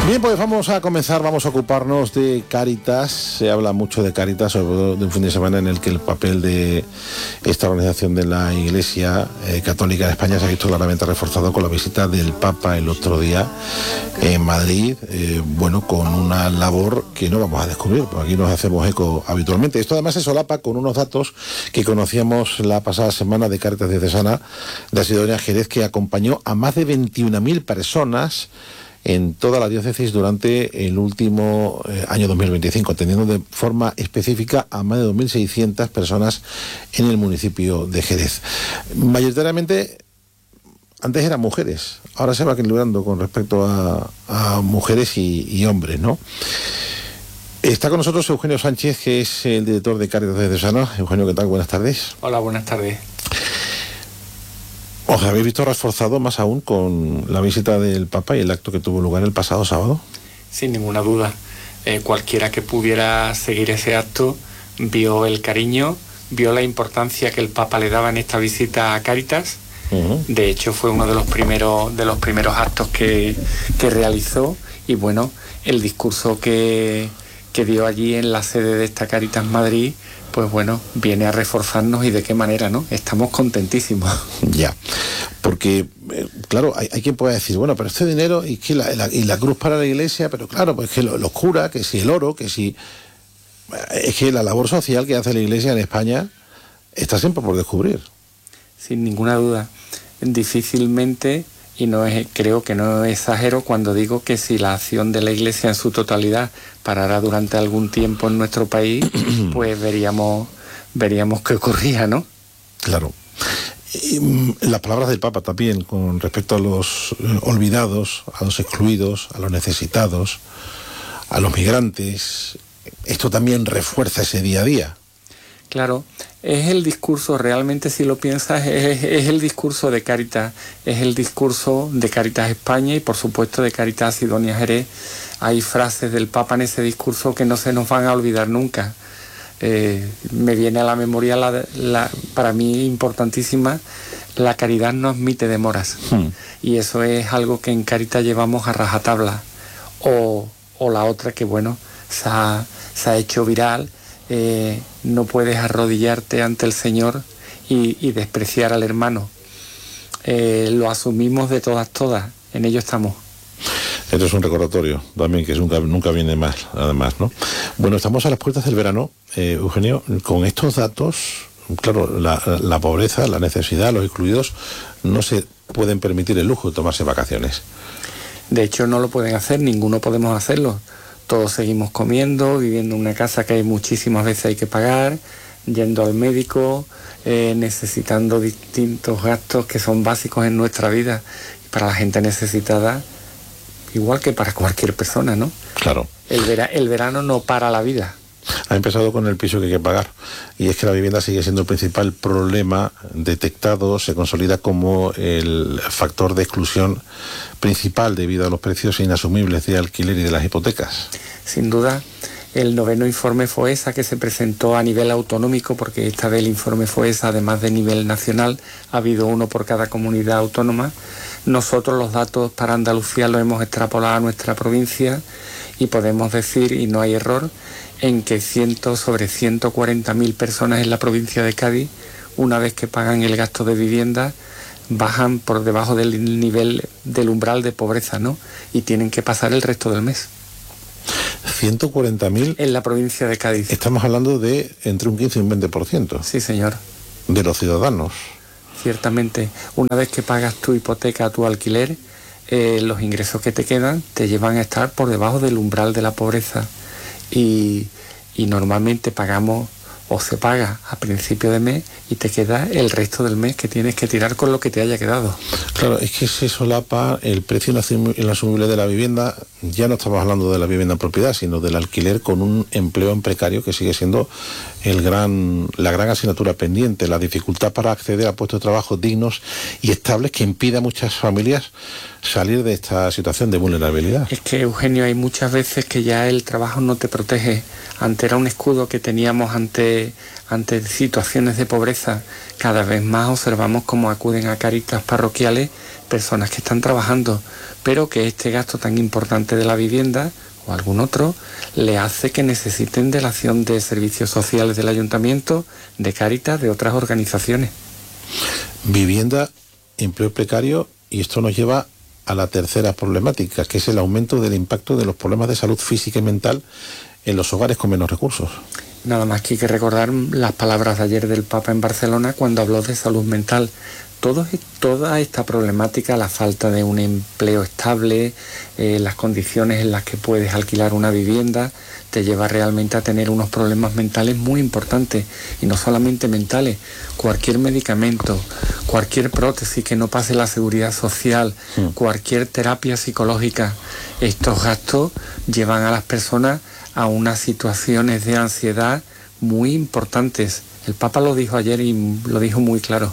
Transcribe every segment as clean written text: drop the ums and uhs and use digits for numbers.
Bien, pues vamos a comenzar, vamos a ocuparnos de Cáritas. Se habla mucho de Cáritas, sobre todo de un fin de semana en el que el papel de esta organización de la Iglesia Católica en España se ha visto claramente reforzado con la visita del Papa el otro día en Madrid, con una labor que no vamos a descubrir, porque aquí nos hacemos eco habitualmente. Esto además se solapa con unos datos que conocíamos la pasada semana de Cáritas Diocesana de Sidonia Jerez, que acompañó a más de 21.000 personas en toda la diócesis durante el último año 2025, atendiendo de forma específica a más de 2.600 personas en el municipio de Jerez. Mayoritariamente, antes eran mujeres, ahora se va equilibrando con respecto a mujeres y hombres, ¿no? Está con nosotros Eugenio Sánchez, que es el director de Cáritas Diocesana. Eugenio, ¿qué tal? Buenas tardes. Hola, buenas tardes. ¿Os habéis visto reforzado más aún con la visita del Papa y el acto que tuvo lugar el pasado sábado? Sin ninguna duda. Cualquiera que pudiera seguir ese acto vio el cariño, vio la importancia que el Papa le daba en esta visita a Cáritas. Uh-huh. De hecho, fue uno de los primeros actos que realizó, y bueno, el discurso que dio allí en la sede de esta Cáritas Madrid, pues bueno, viene a reforzarnos, y de qué manera, ¿no? Estamos contentísimos. Ya, porque, claro, hay quien puede decir, bueno, pero este dinero, y que la cruz para la Iglesia, pero claro, pues que los curas, que si el oro, que si... Es que la labor social que hace la Iglesia en España está siempre por descubrir. Sin ninguna duda. Difícilmente, y creo que no exagero cuando digo que si la acción de la Iglesia en su totalidad parara durante algún tiempo en nuestro país, pues veríamos qué ocurría, ¿no? Claro. Y las palabras del Papa también con respecto a los olvidados, a los excluidos, a los necesitados, a los migrantes, esto también refuerza ese día a día. Claro, es el discurso, realmente si lo piensas, es el discurso de Cáritas, es el discurso de Cáritas España y por supuesto de Cáritas Sidonia Jerez. Hay frases del Papa en ese discurso que no se nos van a olvidar nunca. Me viene a la memoria, para mí importantísima, la caridad no admite demoras. Y eso es algo que en Cáritas llevamos a rajatabla. O la otra que, bueno, se ha hecho viral. No puedes arrodillarte ante el Señor y despreciar al hermano. Lo asumimos de todas, en ello estamos. Esto es un recordatorio también que nunca viene más, además, ¿no? Bueno, estamos a las puertas del verano, Eugenio, con estos datos, claro, la pobreza, la necesidad, los excluidos no se pueden permitir el lujo de tomarse vacaciones. De hecho, no lo pueden hacer, ninguno podemos hacerlo. Todos seguimos comiendo, viviendo en una casa que muchísimas veces hay que pagar, yendo al médico, necesitando distintos gastos que son básicos en nuestra vida. Para la gente necesitada, igual que para cualquier persona, ¿no? Claro. El verano no para la vida. Ha empezado con el piso que hay que pagar, y es que la vivienda sigue siendo el principal problema detectado, se consolida como el factor de exclusión principal debido a los precios inasumibles de alquiler y de las hipotecas. Sin duda, el 9º informe FOESA que se presentó a nivel autonómico, porque esta vez el informe FOESA, además de nivel nacional, ha habido uno por cada comunidad autónoma. Nosotros los datos para Andalucía los hemos extrapolado a nuestra provincia y podemos decir, y no hay error, en que sobre 140.000 personas en la provincia de Cádiz, una vez que pagan el gasto de vivienda, bajan por debajo del nivel del umbral de pobreza, ¿no? Y tienen que pasar el resto del mes. 140.000 en la provincia de Cádiz. Estamos hablando de entre un 15 y un 20%. Sí, señor. De los ciudadanos. Ciertamente. Una vez que pagas tu hipoteca, tu alquiler, los ingresos que te quedan te llevan a estar por debajo del umbral de la pobreza. Y normalmente pagamos, o se paga a principio de mes, y te queda el resto del mes que tienes que tirar con lo que te haya quedado. Claro, es que se solapa el precio inasumible de la vivienda. Ya no estamos hablando de la vivienda en propiedad, sino del alquiler con un empleo en precario, que sigue siendo la gran asignatura pendiente, la dificultad para acceder a puestos de trabajo dignos y estables, que impide a muchas familias salir de esta situación de vulnerabilidad. Es que, Eugenio, hay muchas veces que ya el trabajo no te protege. Antes era un escudo que teníamos ante ante situaciones de pobreza, cada vez más observamos cómo acuden a Cáritas parroquiales personas que están trabajando, pero que este gasto tan importante de la vivienda o algún otro le hace que necesiten de la acción de servicios sociales del ayuntamiento, de Cáritas, de otras organizaciones. Vivienda, empleo precario, y esto nos lleva a la tercera problemática, que es el aumento del impacto de los problemas de salud física y mental en los hogares con menos recursos. Nada más que hay que recordar las palabras de ayer del Papa en Barcelona cuando habló de salud mental. Toda esta problemática, la falta de un empleo estable, las condiciones en las que puedes alquilar una vivienda, te lleva realmente a tener unos problemas mentales muy importantes, y no solamente mentales. Cualquier medicamento, cualquier prótesis que no pase la seguridad social, cualquier terapia psicológica, estos gastos llevan a las personas a unas situaciones de ansiedad muy importantes. El Papa lo dijo ayer y lo dijo muy claro.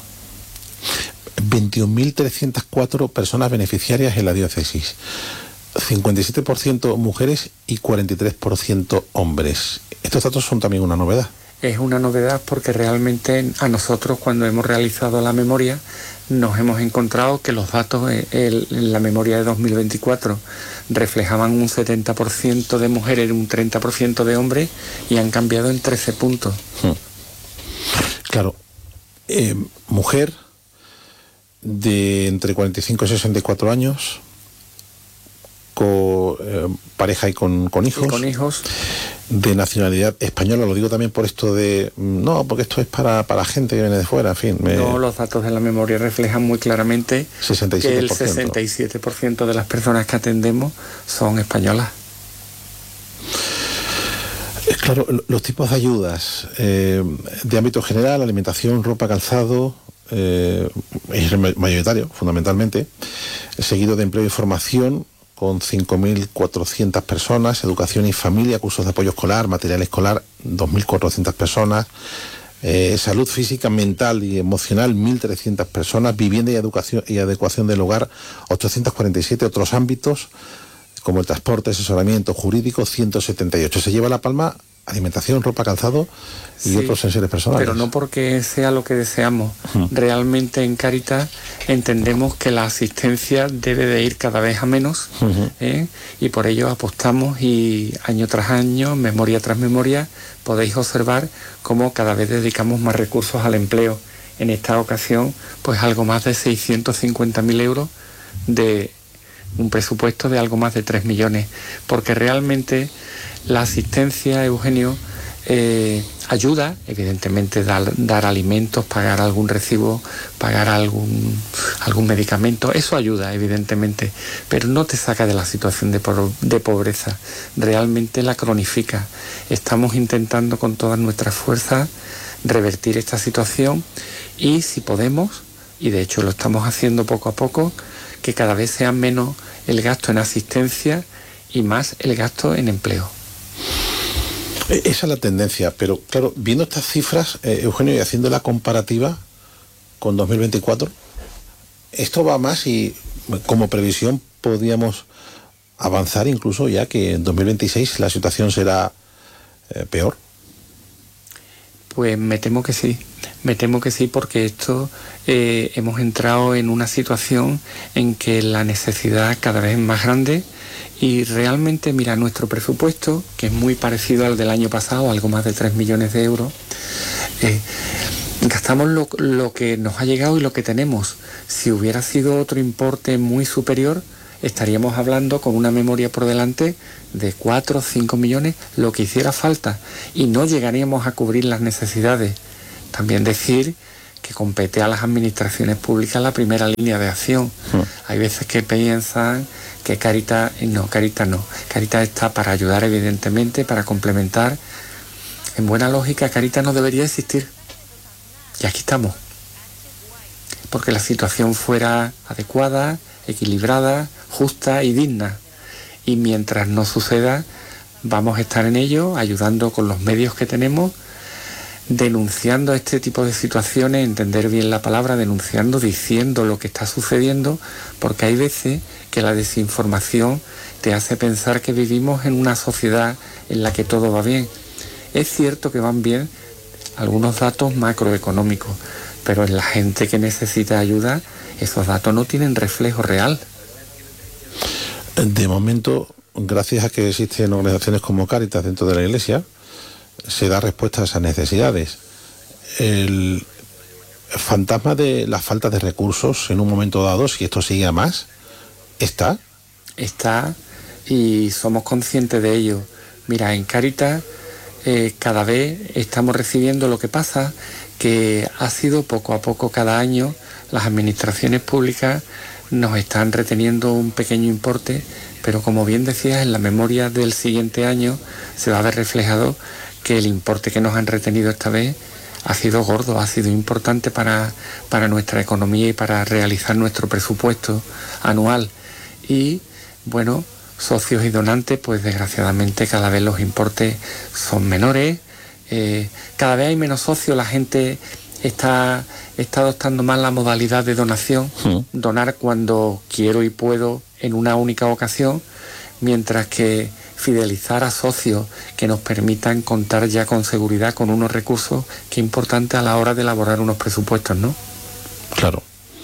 21.304 personas beneficiarias en la diócesis, 57% mujeres y 43% hombres. Estos datos son también una novedad. Es una novedad porque realmente a nosotros, cuando hemos realizado la memoria, nos hemos encontrado que los datos en la memoria de 2024 reflejaban un 70% de mujeres y un 30% de hombres, y han cambiado en 13 puntos. Claro, mujer de entre 45 y 64 años, con pareja y con hijos. Y con hijos. De nacionalidad española, lo digo también por esto de... No, porque esto es para gente que viene de fuera, en fin. No, los datos de la memoria reflejan muy claramente 67%. Que el 67% de las personas que atendemos son españolas. Claro, los tipos de ayudas de ámbito general, alimentación, ropa, calzado, es el mayoritario, fundamentalmente, seguido de empleo y formación, con 5.400 personas, educación y familia, cursos de apoyo escolar, material escolar, 2.400 personas, salud física, mental y emocional, 1.300 personas, vivienda y educación y adecuación del hogar, 847, otros ámbitos, como el transporte, asesoramiento jurídico, 178. Se lleva la palma alimentación, ropa, calzado y otros enseres personales. Pero no porque sea lo que deseamos. Realmente en Cáritas entendemos que la asistencia debe de ir cada vez a menos, y por ello apostamos, y año tras año, memoria tras memoria, podéis observar cómo cada vez dedicamos más recursos al empleo. En esta ocasión, pues algo más de 650.000 euros de un presupuesto de algo más de 3 millones, porque realmente la asistencia, Eugenio, ayuda, evidentemente, dar alimentos, pagar algún recibo, pagar algún medicamento, eso ayuda, evidentemente, pero no te saca de la situación de pobreza, realmente la cronifica. Estamos intentando con todas nuestras fuerzas revertir esta situación, y si podemos, y de hecho lo estamos haciendo poco a poco, que cada vez sea menos el gasto en asistencia y más el gasto en empleo. Esa es la tendencia, pero claro, viendo estas cifras, Eugenio, y haciendo la comparativa con 2024, esto va más, y como previsión podríamos avanzar incluso ya que en 2026 la situación será peor. Pues me temo que sí, porque esto hemos entrado en una situación en que la necesidad cada vez es más grande, y realmente, mira, nuestro presupuesto, que es muy parecido al del año pasado, algo más de 3 millones de euros, gastamos lo que nos ha llegado y lo que tenemos. Si hubiera sido otro importe muy superior, estaríamos hablando con una memoria por delante de 4 o 5 millones, lo que hiciera falta, y no llegaríamos a cubrir las necesidades. También decir que compete a las administraciones públicas la primera línea de acción. Hay veces que piensan que Cáritas no. Cáritas está para ayudar, evidentemente, para complementar. En buena lógica, Cáritas no debería existir. Y aquí estamos. Porque la situación fuera adecuada, equilibrada, justa y digna. Y mientras no suceda, vamos a estar en ello, ayudando con los medios que tenemos, denunciando este tipo de situaciones, entender bien la palabra, denunciando, diciendo lo que está sucediendo, porque hay veces que la desinformación te hace pensar que vivimos en una sociedad en la que todo va bien. Es cierto que van bien algunos datos macroeconómicos, pero en la gente que necesita ayuda, esos datos no tienen reflejo real. De momento, gracias a que existen organizaciones como Cáritas dentro de la Iglesia, se da respuesta a esas necesidades. El fantasma de la falta de recursos en un momento dado, si esto sigue a más, está y somos conscientes de ello. Mira, en Cáritas cada vez estamos recibiendo, lo que pasa que ha sido poco a poco cada año las administraciones públicas nos están reteniendo un pequeño importe, pero como bien decías, en la memoria del siguiente año se va a ver reflejado que el importe que nos han retenido esta vez ha sido gordo, ha sido importante para nuestra economía y para realizar nuestro presupuesto anual. Y bueno, socios y donantes, pues desgraciadamente cada vez los importes son menores, cada vez hay menos socios, la gente está adoptando más la modalidad de donación, donar cuando quiero y puedo en una única ocasión, mientras que fidelizar a socios que nos permitan contar ya con seguridad con unos recursos que es importante a la hora de elaborar unos presupuestos, ¿no? Claro.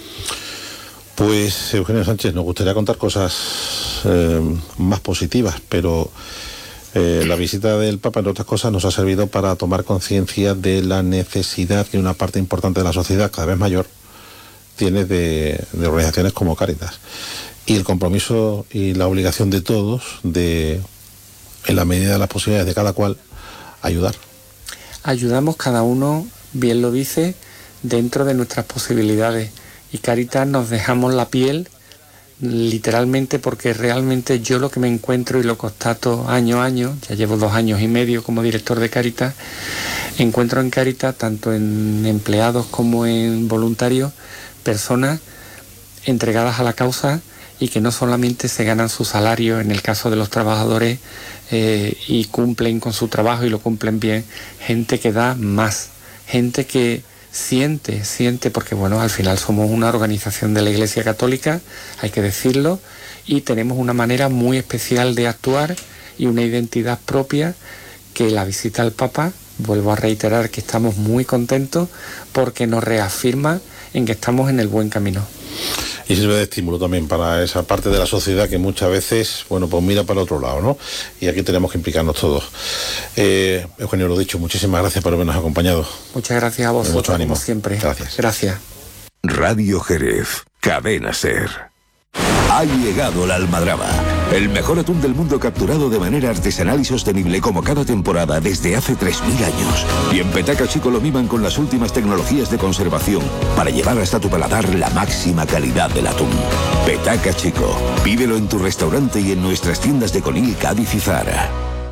Pues Eugenio Sánchez, nos gustaría contar cosas más positivas, pero la visita del Papa, entre otras cosas, nos ha servido para tomar conciencia de la necesidad que una parte importante de la sociedad, cada vez mayor, tiene de organizaciones como Cáritas. Y el compromiso y la obligación de todos de, en la medida de las posibilidades de cada cual, ayudar. Ayudamos cada uno, bien lo dice, dentro de nuestras posibilidades. Y Cáritas nos dejamos la piel, literalmente, porque realmente yo lo que me encuentro y lo constato año a año, ya llevo 2 años y medio como director de Cáritas, encuentro en Cáritas, tanto en empleados como en voluntarios, personas entregadas a la causa y que no solamente se ganan su salario, en el caso de los trabajadores, y cumplen con su trabajo y lo cumplen bien, gente que da más, gente que siente, porque bueno, al final somos una organización de la Iglesia Católica, hay que decirlo, y tenemos una manera muy especial de actuar y una identidad propia que la visita al Papa, vuelvo a reiterar que estamos muy contentos porque nos reafirma en que estamos en el buen camino. Y sirve de estímulo también para esa parte de la sociedad que muchas veces, bueno, pues mira para el otro lado, ¿no? Y aquí tenemos que implicarnos todos. Eugenio, lo dicho, muchísimas gracias por habernos acompañado. Muchas gracias a vosotros, mucho ánimo. Como siempre. Gracias. Gracias. Radio Jerez, Cadena SER. Ha llegado la almadraba, el mejor atún del mundo capturado de manera artesanal y sostenible como cada temporada desde hace 3.000 años. Y en Petaca Chico lo miman con las últimas tecnologías de conservación para llevar hasta tu paladar la máxima calidad del atún. Petaca Chico, pídelo en tu restaurante y en nuestras tiendas de Conil, Cádiz y Zara.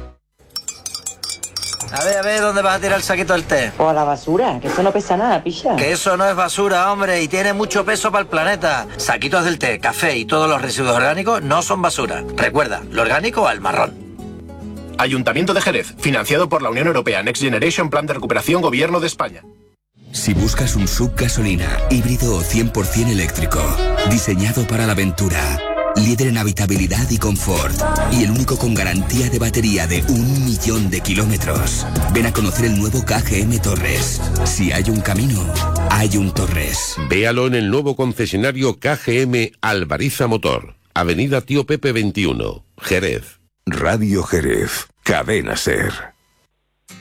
A ver, ¿dónde vas a tirar el saquito del té? O a la basura, que eso no pesa nada, picha. Que eso no es basura, hombre, y tiene mucho peso para el planeta. Saquitos del té, café y todos los residuos orgánicos no son basura. Recuerda, lo orgánico al marrón. Ayuntamiento de Jerez, financiado por la Unión Europea, Next Generation, Plan de Recuperación, Gobierno de España. Si buscas un SUV gasolina, híbrido o 100% eléctrico, diseñado para la aventura, líder en habitabilidad y confort, y el único con garantía de batería de 1.000.000 de kilómetros. Ven a conocer el nuevo KGM Torres. Si hay un camino, hay un Torres. Véalo en el nuevo concesionario KGM Alvariza Motor, Avenida Tío Pepe 21, Jerez. Radio Jerez, Cadena SER.